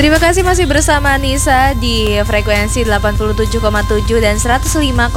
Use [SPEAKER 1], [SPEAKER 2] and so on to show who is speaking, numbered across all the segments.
[SPEAKER 1] Terima kasih masih bersama Nisa di frekuensi 87,7 dan 105,9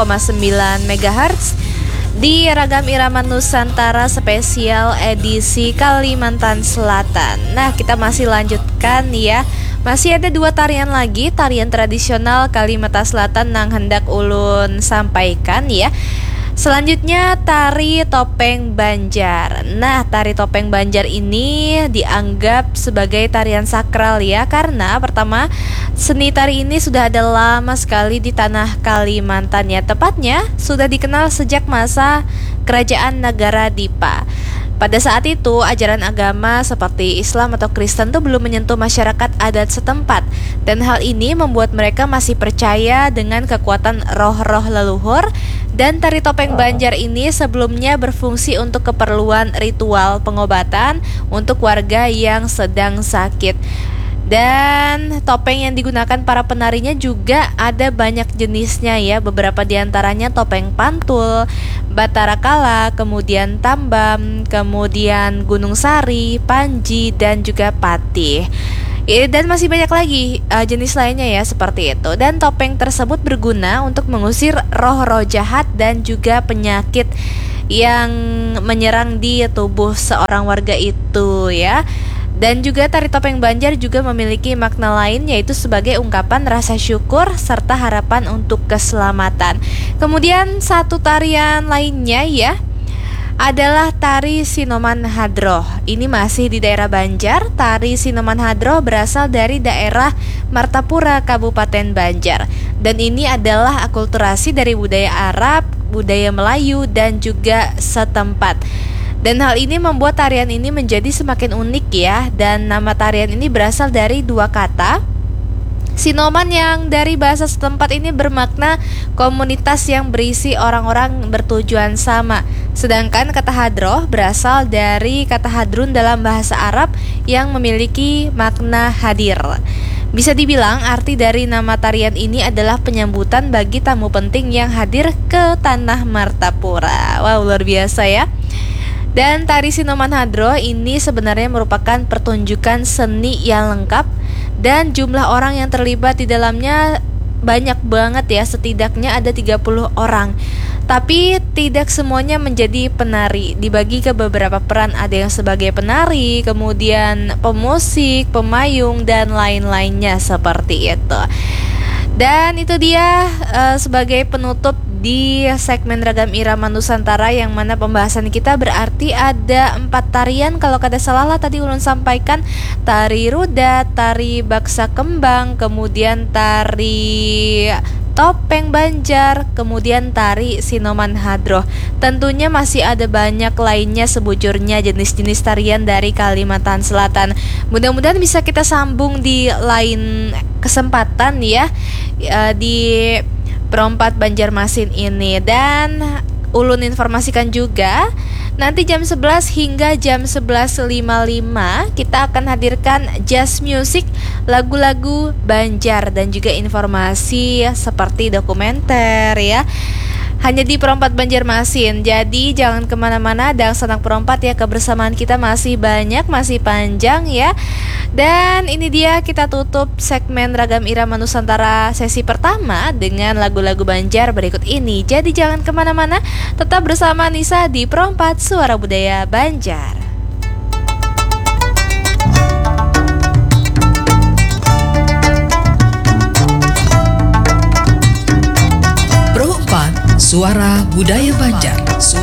[SPEAKER 1] MHz di Ragam Irama Nusantara spesial edisi Kalimantan Selatan. Nah, kita masih lanjutkan ya. Masih ada 2 tarian lagi, tarian tradisional Kalimantan Selatan yang hendak ulun sampaikan ya. Selanjutnya tari topeng Banjar. Nah, tari topeng Banjar ini dianggap sebagai tarian sakral ya, karena pertama seni tari ini sudah ada lama sekali di tanah Kalimantan ya. Tepatnya sudah dikenal sejak masa Kerajaan Negara Dipa. Pada saat itu, ajaran agama seperti Islam atau Kristen itu belum menyentuh masyarakat adat setempat. Dan hal ini membuat mereka masih percaya dengan kekuatan roh-roh leluhur. Dan tari topeng Banjar ini sebelumnya berfungsi untuk keperluan ritual pengobatan untuk warga yang sedang sakit. Dan topeng yang digunakan para penarinya juga ada banyak jenisnya ya. Beberapa diantaranya topeng pantul, batara kala, kemudian tambam, kemudian gunung sari, panji, dan juga patih. Dan masih banyak lagi jenis lainnya ya seperti itu. Dan topeng tersebut berguna untuk mengusir roh-roh jahat dan juga penyakit yang menyerang di tubuh seorang warga itu ya. Dan juga tari topeng Banjar juga memiliki makna lain, yaitu sebagai ungkapan rasa syukur serta harapan untuk keselamatan. Kemudian satu tarian lainnya ya adalah tari Sinoman Hadroh. Ini masih di daerah Banjar. Tari Sinoman Hadroh berasal dari daerah Martapura, Kabupaten Banjar. Dan ini adalah akulturasi dari budaya Arab, budaya Melayu, dan juga setempat. Dan hal ini membuat tarian ini menjadi semakin unik ya. Dan nama tarian ini berasal dari 2 kata. Sinoman yang dari bahasa setempat ini bermakna komunitas yang berisi orang-orang bertujuan sama. Sedangkan kata hadroh berasal dari kata hadrun dalam bahasa Arab yang memiliki makna hadir. Bisa dibilang arti dari nama tarian ini adalah penyambutan bagi tamu penting yang hadir ke tanah Martapura. Wow, luar biasa ya. Dan tari Sinoman Hadroh ini sebenarnya merupakan pertunjukan seni yang lengkap dan jumlah orang yang terlibat di dalamnya banyak banget ya, setidaknya ada 30 orang. Tapi tidak semuanya menjadi penari, dibagi ke beberapa peran, ada yang sebagai penari, kemudian pemusik, pemayung, dan lain-lainnya seperti itu. Dan itu dia sebagai penutup di segmen Ragam Irama Nusantara, yang mana pembahasan kita berarti ada 4 tarian. Kalau kada salah lah tadi ulun sampaikan tari rudat, tari baksa kembang, kemudian tari topeng Banjar, kemudian tari Sinoman Hadroh. Tentunya masih ada banyak lainnya sebujurnya jenis-jenis tarian dari Kalimantan Selatan. Mudah-mudahan bisa kita sambung di lain kesempatan ya, di Perompat Banjarmasin ini. Dan ulun informasikan juga nanti jam 11 hingga jam 11.55 kita akan hadirkan jazz music, lagu-lagu Banjar, dan juga informasi seperti dokumenter ya, hanya di Perompat Banjarmasin. Jadi jangan kemana-mana, dan Sanak Perompat ya, kebersamaan kita masih banyak, masih panjang ya. Dan ini dia kita tutup segmen Ragam Irama Nusantara sesi pertama dengan lagu-lagu Banjar berikut ini. Jadi jangan kemana-mana, tetap bersama Nisa di Perompat Suara Budaya Banjar.
[SPEAKER 2] Perompat Suara Budaya Banjar.